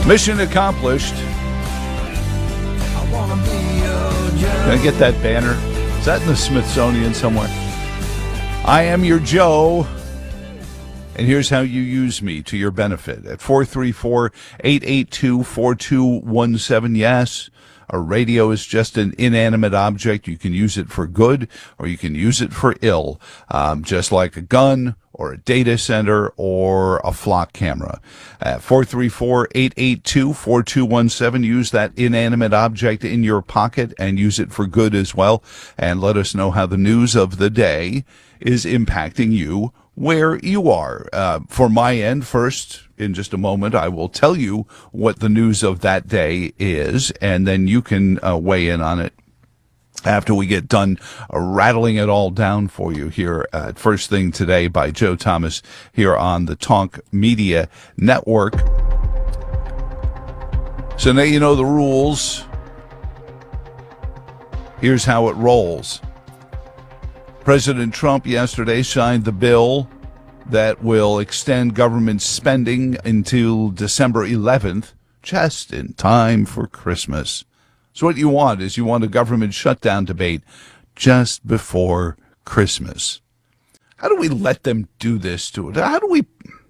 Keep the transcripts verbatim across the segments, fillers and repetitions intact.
Mission accomplished. Can I get that banner? Is that in the Smithsonian somewhere? I am your Joe, and here's how you use me to your benefit. At four three four, eight eight two, four two one seven, yes, a radio is just an inanimate object. You can use it for good or you can use it for ill, um, just like a gun or a data center or a flock camera. At four three four, eight eight two, four two one seven, use that inanimate object in your pocket and use it for good as well. And let us know how the news of the day is impacting you where you are. Uh, for my end, first, in just a moment, I will tell you what the news of that day is, and then you can uh, weigh in on it after we get done uh, rattling it all down for you here at First Thing Today by Joe Thomas here on the Talk Media Network. So now you know the rules. Here's how it rolls. President Trump yesterday signed the bill that will extend government spending until December eleventh, just in time for Christmas. So what you want is you want a government shutdown debate just before Christmas. How do we let them do this to it? How do we...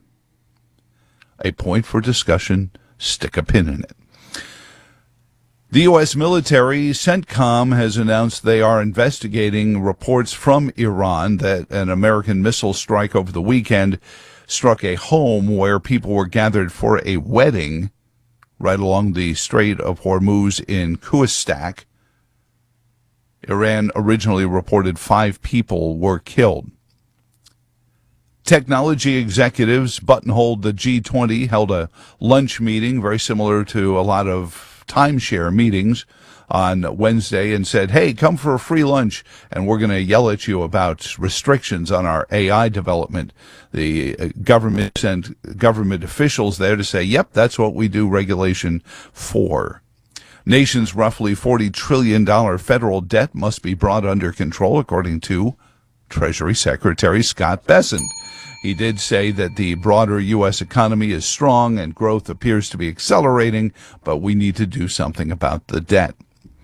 A point for discussion, stick a pin in it. The U S military, CENTCOM, has announced they are investigating reports from Iran that an American missile strike over the weekend struck a home where people were gathered for a wedding right along the Strait of Hormuz in Khuzestan. Iran originally reported five people were killed. Technology executives buttonholed the G twenty, held a lunch meeting very similar to a lot of timeshare meetings on Wednesday, and said, hey, come for a free lunch and we're going to yell at you about restrictions on our A I development. The government sent government officials there to say, yep, that's what we do regulation for. Nation's roughly forty trillion dollars federal debt must be brought under control, according to Treasury Secretary Scott Bessent. He did say that the broader U S economy is strong and growth appears to be accelerating, but we need to do something about the debt.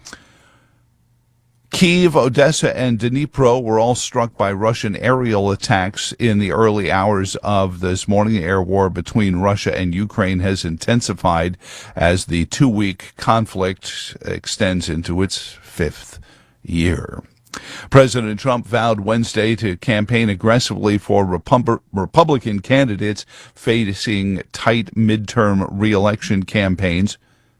Kyiv, Odessa, and Dnipro were all struck by Russian aerial attacks in the early hours of this morning. The air war between Russia and Ukraine has intensified as the two-week conflict extends into its fifth year. President Trump vowed Wednesday to campaign aggressively for Repub- Republican candidates facing tight midterm re-election campaigns.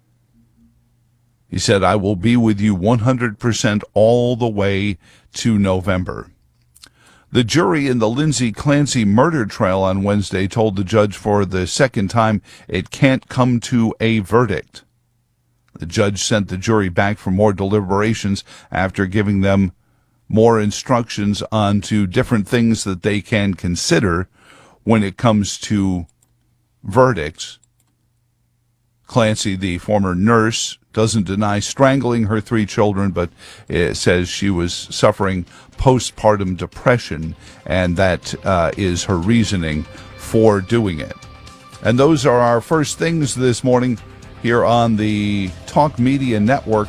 He said, I will be with you one hundred percent all the way to November. The jury in the Lindsay Clancy murder trial on Wednesday told the judge for the second time it can't come to a verdict. The judge sent the jury back for more deliberations after giving them more instructions on to different things that they can consider when it comes to verdicts. Clancy, the former nurse, doesn't deny strangling her three children, but it says she was suffering postpartum depression, and that uh, is her reasoning for doing it. And those are our first things this morning here on the Talk Media Network.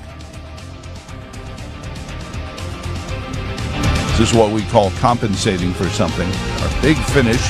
This is what we call compensating for something. Our big finish.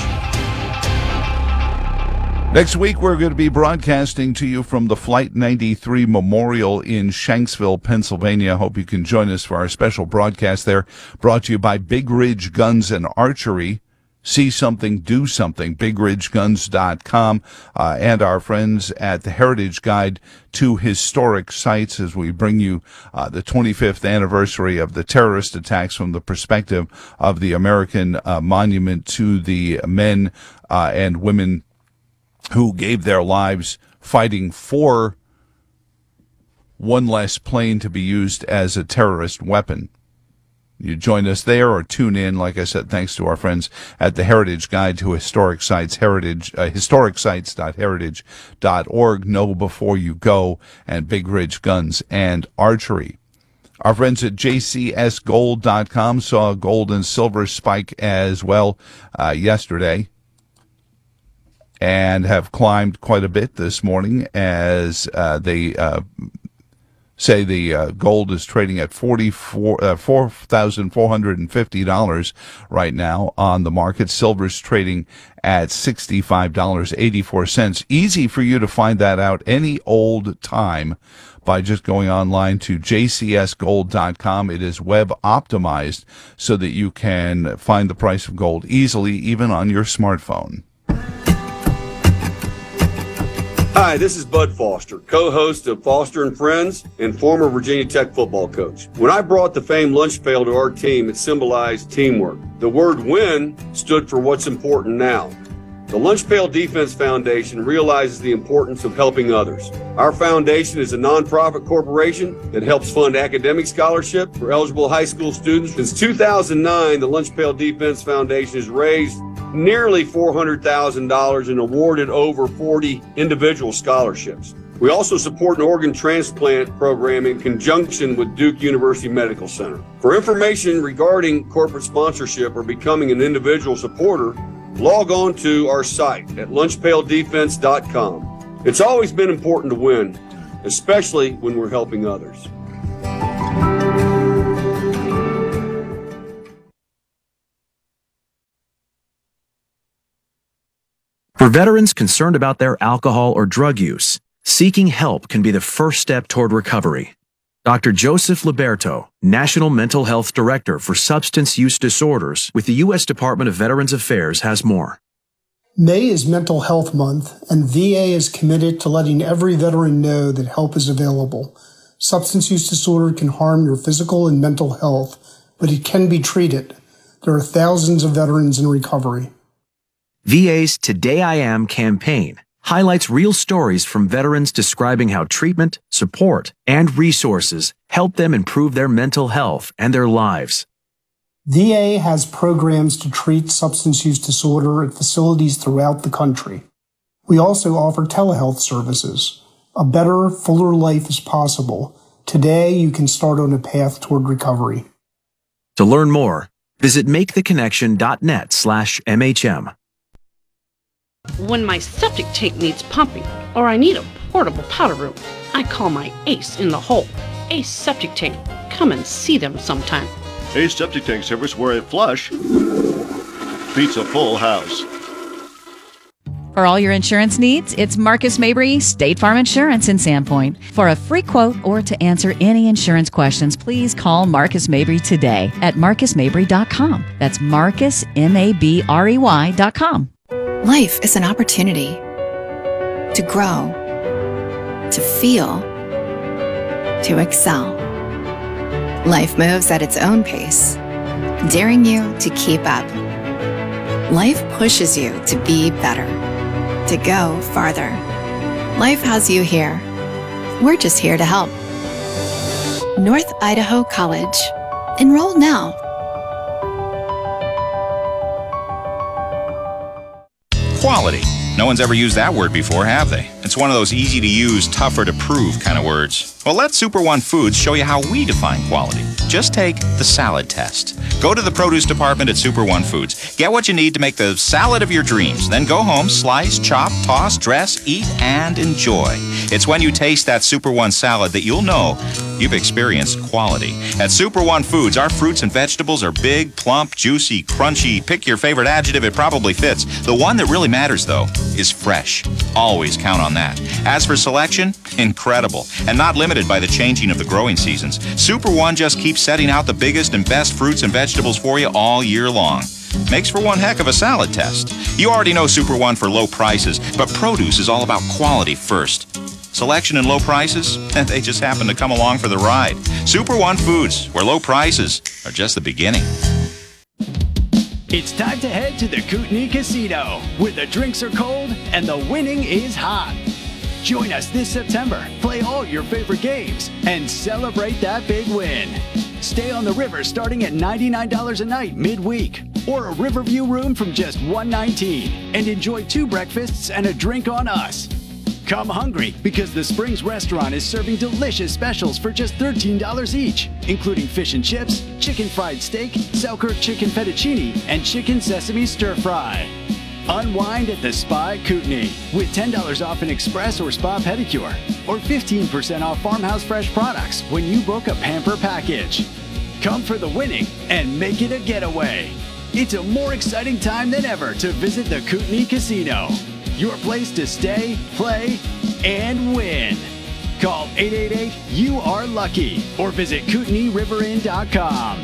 Next week, we're going to be broadcasting to you from the Flight ninety-three Memorial in Shanksville, Pennsylvania. Hope you can join us for our special broadcast there, brought to you by Big Ridge Guns and Archery. See something, do something, big ridge guns dot com, uh, and our friends at the Heritage Guide to Historic Sites as we bring you uh, the twenty-fifth anniversary of the terrorist attacks from the perspective of the American uh, monument to the men uh, and women who gave their lives fighting for one less plane to be used as a terrorist weapon. You join us there or tune in, like I said, thanks to our friends at the Heritage Guide to Historic Sites, heritage, uh, historic sites dot heritage dot org. Know before you go, and Big Ridge Guns and Archery. Our friends at J C S gold dot com saw a gold and silver spike as well uh, yesterday. and have climbed quite a bit this morning as uh, they uh, say the uh, gold is trading at forty-four, uh, four thousand four hundred fifty dollars right now on the market. Silver's trading at sixty-five dollars and eighty-four cents. Easy for you to find that out any old time by just going online to j c s gold dot com. It is web optimized so that you can find the price of gold easily, even on your smartphone. Hi, this is Bud Foster, co-host of Foster and Friends and former Virginia Tech football coach. When I brought the famed lunch pail to our team, it symbolized teamwork. The word win stood for what's important now. The Lunch Pail Defense Foundation realizes the importance of helping others. Our foundation is a nonprofit corporation that helps fund academic scholarship for eligible high school students. Since two thousand nine, the Lunch Pail Defense Foundation has raised nearly four hundred thousand dollars and awarded over forty individual scholarships. We also support an organ transplant program in conjunction with Duke University Medical Center. For information regarding corporate sponsorship or becoming an individual supporter, log on to our site at lunch pail defense dot com. It's always been important to win, especially when we're helping others. For veterans concerned about their alcohol or drug use, seeking help can be the first step toward recovery. Doctor Joseph Liberto, National Mental Health Director for Substance Use Disorders with the U S Department of Veterans Affairs, has more. May is Mental Health Month, and V A is committed to letting every veteran know that help is available. Substance use disorder can harm your physical and mental health, but it can be treated. There are thousands of veterans in recovery. V A's Today I Am campaign highlights real stories from veterans describing how treatment, support, and resources help them improve their mental health and their lives. V A has programs to treat substance use disorder at facilities throughout the country. We also offer telehealth services. A better, fuller life is possible. Today, you can start on a path toward recovery. To learn more, visit make the connection dot net slash M H M. When my septic tank needs pumping, or I need a portable powder room, I call my ace in the hole. Ace Septic Tank. Come and see them sometime. Ace Septic Tank service where a flush beats a full house. For all your insurance needs, it's Marcus Mabry, State Farm Insurance in Sandpoint. For a free quote or to answer any insurance questions, please call Marcus Mabry today at marcus mabry dot com. That's Marcus, M A B R E Y dot com. Life is an opportunity to grow, to feel, to excel. Life moves at its own pace, daring you to keep up. Life pushes you to be better, to go farther. Life has you here. We're just here to help. North Idaho College. Enroll now. Quality. No one's ever used that word before, have they? It's one of those easy-to-use, tougher-to-prove kind of words. Well, let Super One Foods show you how we define quality. Just take the salad test. Go to the produce department at Super One Foods. Get what you need to make the salad of your dreams. Then go home, slice, chop, toss, dress, eat, and enjoy. It's when you taste that Super One salad that you'll know you've experienced quality. At Super One Foods, our fruits and vegetables are big, plump, juicy, crunchy. Pick your favorite adjective, it probably fits. The one that really matters, though, is fresh. Always count on that. As for selection, incredible. And not limited by the changing of the growing seasons. Super One just keeps setting out the biggest and best fruits and vegetables for you all year long. Makes for one heck of a salad test. You already know Super One for low prices, but produce is all about quality first. Selection and low prices, they just happen to come along for the ride. Super One Foods, where low prices are just the beginning. It's time to head to the Kootenai Casino, where the drinks are cold and the winning is hot. Join us this September, play all your favorite games, and celebrate that big win. Stay on the river starting at ninety-nine dollars a night midweek, or a Riverview room from just one hundred nineteen dollars, and enjoy two breakfasts and a drink on us. Come hungry, because the Springs Restaurant is serving delicious specials for just thirteen dollars each, including fish and chips, chicken fried steak, Selkirk chicken fettuccine, and chicken sesame stir fry. Unwind at the Spa at Kootenai with ten dollars off an express or spa pedicure, or fifteen percent off Farmhouse Fresh products when you book a Pamper package. Come for the winning and make it a getaway. It's a more exciting time than ever to visit the Kootenai Casino, your place to stay, play, and win. Call eight eight eight, you are lucky, or visit Kootenai River Inn dot com.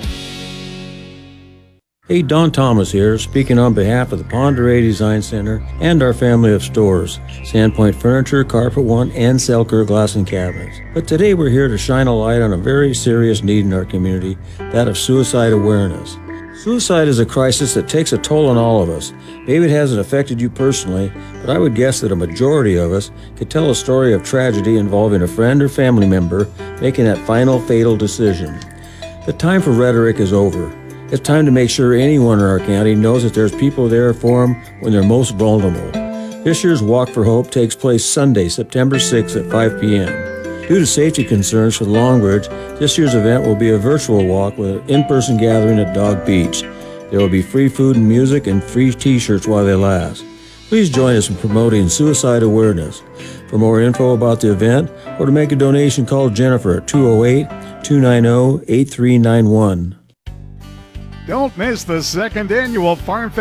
Hey, Don Thomas here, speaking on behalf of the Ponderay Design Center and our family of stores, Sandpoint Furniture, Carpet One, and Selker Glass and Cabinets. But today we're here to shine a light on a very serious need in our community, that of suicide awareness. Suicide is a crisis that takes a toll on all of us. Maybe it hasn't affected you personally, but I would guess that a majority of us could tell a story of tragedy involving a friend or family member making that final fatal decision. The time for rhetoric is over. It's time to make sure anyone in our county knows that there's people there for them when they're most vulnerable. This year's Walk for Hope takes place Sunday, September sixth at five p.m. Due to safety concerns for the Longbridge, this year's event will be a virtual walk with an in-person gathering at Dog Beach. There will be free food and music and free t-shirts while they last. Please join us in promoting suicide awareness. For more info about the event or to make a donation, call Jennifer at two oh eight, two nine zero, eight three nine one. Don't miss the second annual Farm